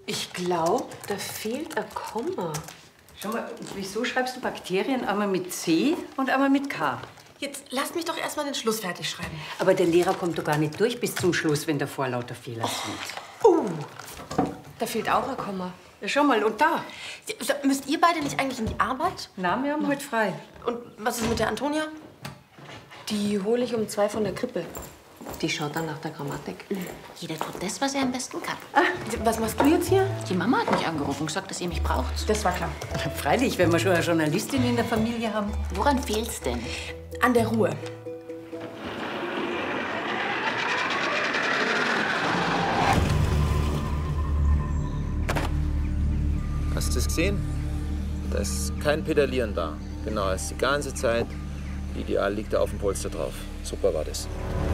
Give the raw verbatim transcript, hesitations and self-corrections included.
Ich glaube, da fehlt ein Komma. Schau mal, wieso schreibst du Bakterien einmal mit C und einmal mit K? Jetzt lass mich doch erst mal den Schluss fertig schreiben. Aber der Lehrer kommt doch gar nicht durch bis zum Schluss, wenn davor lauter Fehler sind. Oh, da fehlt auch ein Komma. Ja, schau mal, und da? Müsst ihr beide nicht eigentlich in die Arbeit? Na, wir haben heute frei. Und was ist mit der Antonia? Die hole ich um zwei von der Krippe. Die schaut dann nach der Grammatik. Jeder tut das, was er am besten kann. Ah, was machst du jetzt hier? Die Mama hat mich angerufen und gesagt, dass ihr mich braucht. Das war klar. Freilich, wenn wir schon eine Journalistin in der Familie haben. Woran fehlt's denn? An der Ruhe. Hast du es gesehen? Da ist kein Pedalieren da. Genau, es ist die ganze Zeit. Ideal liegt da auf dem Polster drauf. Super war das.